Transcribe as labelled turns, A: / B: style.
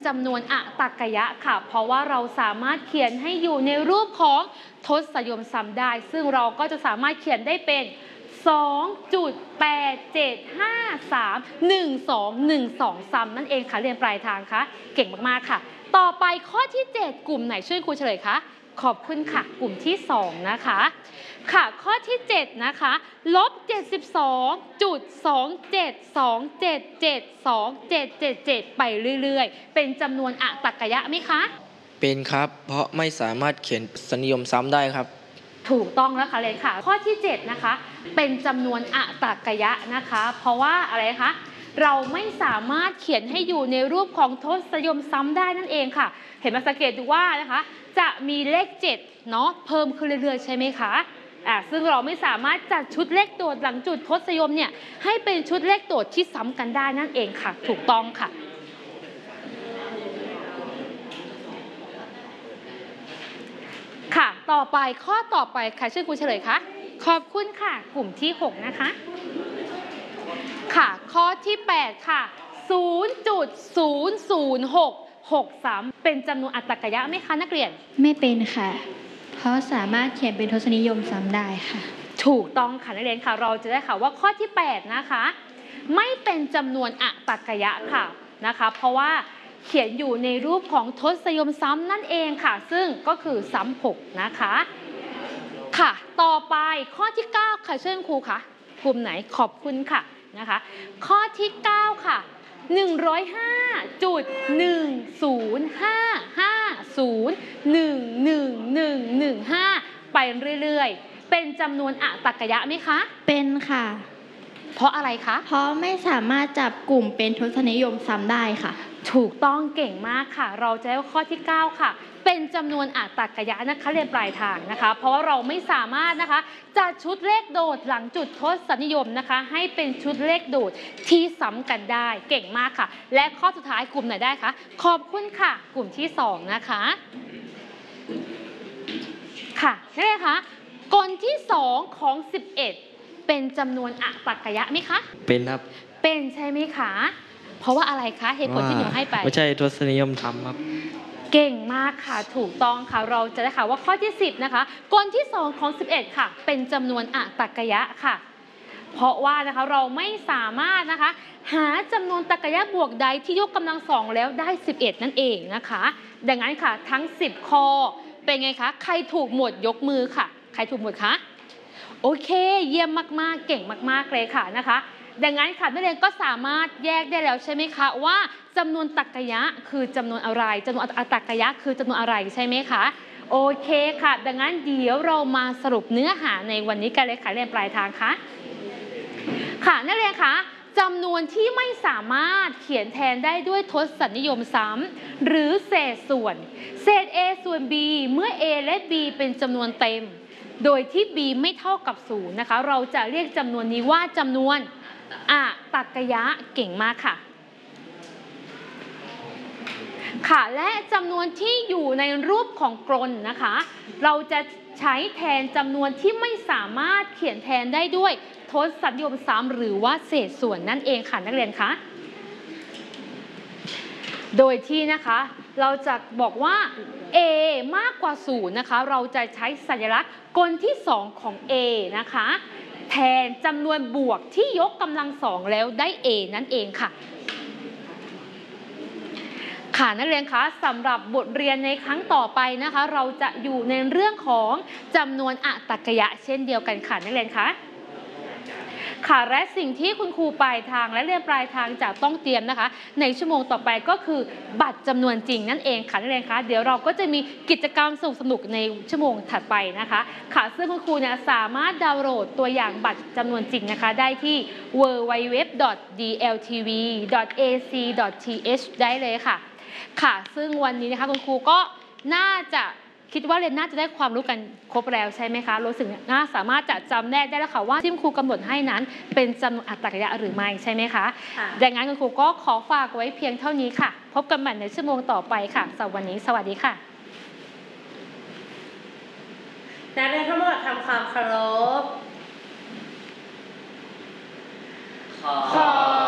A: จำนวนอะตักกยะค่ะเพราะว่าเราสามารถเขียนให้อยู่ในรูปของทศนิยมซ้ำได้ซึ่งเราก็จะสามารถเขียนได้เป็น 2.87531212 ซ้ำนั่นเองค่ะเรียนปลายทางคะเก่งมากๆค่ะต่อไปข้อที่ 7 กลุ่มไหนช่วยครูเฉลยคะขอบคุณค่ะกลุ่มที่ 2 นะคะค่ะข้อที่ 7 นะคะลบ 72.272772777 ไปเรื่อยๆเป็นจำนวนอะตักกยะไหมคะ
B: เป็นครับเพราะไม่สามารถเขียนทศนิยมซ้ำได้ครับ
A: ถูกต้องแล้วค่ะเลยค่ะข้อที่ 7 นะคะเป็นจำนวนอะตักกยะนะคะเพราะว่าอะไรคะเราไม่สามารถเขียนให้อยู่ในรูปของทศนิยมซ้ำได้นั่นเองค่ะเห็นมาสังเกตดูว่านะคะจะมีเลข7เนาะเพิ่มขึ้นเรื่อยๆใช่ไหมคะซึ่งเราไม่สามารถจัดชุดเลขโดดหลังจุดทศนิยมเนี่ยให้เป็นชุดเลขโดดที่ซ้ำกันได้นั่นเองค่ะถูกต้องค่ะค่ะต่อไปข้อต่อไปใครช่วยครูเฉลยคะขอบคุณค่ะกลุ่มที่ 6 นะคะค่ะข้อที่ 8 ค่ะ 0.00663 เป็นจำนวนอัตตกยะไหมคะนักเรียน
C: ไม่เป็นค่ะเพราะสามารถเขียนเป็นทศนิยมซ้ำได้ค่ะ
A: ถูกต้องค่ะนักเรียนค่ะเราจะได้ค่ะว่าข้อที่ 8 นะคะไม่เป็นจำนวนอัตตกยะค่ะนะคะเพราะว่าเขียนอยู่ในรูปของทศนิยมซ้ำนั่นเองค่ะซึ่งก็คือซ้ำ6นะคะค่ะต่อไปข้อที่ 9 ค่ะเชิญครูค่ะกลุ่มไหนขอบคุณค่ะนะคะข้อที่ 9 ค่ะ 105.1055011115 ไปเรื่อยๆเป็นจำนวนอะตักกยะไหมคะ
C: เป็นค่ะ
A: เพราะอะไรคะ
C: เพราะไม่สามารถจับกลุ่มเป็นทศนิยมซ้ำได้ค่ะ
A: ถูกต้องเก่งมากค่ะเราจะได้ข้อที่ 9 ค่ะเป็นจำนวนอะตักกยะนะคะเรียนปลายทางนะคะเพราะว่าเราไม่สามารถนะคะจัดชุดเลขโดดหลังจุดทศนิยมนะคะให้เป็นชุดเลขโดดที่ซ้ำกันได้เก่งมากค่ะและข้อสุดท้ายกลุ่มไหนได้คะขอบคุณค่ะกลุ่มที่ 2 นะคะค่ะนี่เลยค่ะกลที่ 2 ของ 11 เป็นจำนวนอะตักกยะไหมคะ
B: เป็นครับ
A: เป็นใช่ไหมคะเพราะว่าอะไรคะเหตุผลที่หนูให้ไป
B: ไม่ใช่ทศนิยมทำครับ
A: เก่งมากค่ะถูกต้องค่ะเราจะได้ค่ะว่าข้อที่ 10นะคะกลที่ 2 ของ 11 ค่ะเป็นจำนวนอะตักกยะค่ะเพราะว่านะคะเราไม่สามารถนะคะหาจำนวนตักกยะบวกใดที่ยกกำลัง2แล้วได้11นั่นเองนะคะดังนั้นค่ะทั้ง10ข้อเป็นไงคะใครถูกหมดยกมือค่ะใครถูกหมดคะโอเคเยี่ยมมากๆเก่งมากๆเลยค่ะนะคะดังนั้นค่ะนักเรียนก็สามารถแยกได้แล้วใช่ไหมคะว่าจำนวนตักกยะคือจำนวนอะไรจำนวนอะตักกยะคือจำนวนอะไรใช่ไหมคะโอเคค่ะดังนั้นเดี๋ยวเรามาสรุปเนื้อหาในวันนี้กันเลยค่ะเรียนปลายทางคะค่ะนักเรียนคะจำนวนที่ไม่สามารถเขียนแทนได้ด้วยทศนิยมซ้ำหรือเศษส่วนเศษ a ส่วน b เมื่อ a และ b เป็นจำนวนเต็มโดยที่ b ไม่เท่ากับ0นะคะเราจะเรียกจำนวนนี้ว่าจำนวนอะตักกยะเก่งมากค่ะค่ะและจำนวนที่อยู่ในรูปของกลนนะคะเราจะใช้แทนจำนวนที่ไม่สามารถเขียนแทนได้ด้วยทศนิยมซ้ำหรือว่าเศษส่วนนั่นเองค่ะนักเรียนคะโดยที่นะคะเราจะบอกว่า a มากกว่า0นะคะเราจะใช้สัญลักษณ์กลที่2ของ a นะคะแทนจำนวนบวกที่ยกกำลัง2แล้วได้ a นั่นเองค่ะค่ะนักเรียนคะสำหรับบทเรียนในครั้งต่อไปนะคะเราจะอยู่ในเรื่องของจำนวนอะตักกยะเช่นเดียวกันค่ะนักเรียนคะค่ะและสิ่งที่คุณครูปลายทางและเรียนปลายทางจะต้องเตรียมนะคะในชั่วโมงต่อไปก็คือบัตรจำนวนจริงนั่นเองค่ะนักเรียนคะเดี๋ยวเราก็จะมีกิจกรรมสนุกในชั่วโมงถัดไปนะคะค่ะซึ่งคุณครูเนี่ยสามารถดาวน์โหลดตัวอย่างบัตรจำนวนจริงนะคะได้ที่ www.dltv.ac.th ได้เลยค่ะค่ะซึ่งวันนี้นะคะคุณครูก็น่าจะคิดว่าเรียนน่าจะได้ความรู้กันครบแล้วใช่ไหมคะรู้สึกน่าสามารถจะจำแนกได้แล้วค่ะว่าที่ครูกำหนดให้นั้นเป็นจำนวนอัตตกยะหรือไม่ใช่ไหมคะดังนั้นคุณครูก็ขอฝากไว้เพียงเท่านี้ค่ะพบกันใหม่ในชั่วโมงต่อไปค่ะสำหรับวันนี้สวัสดีค่ะ
D: นักเรียนทั้งหมดทำความเคารพขอ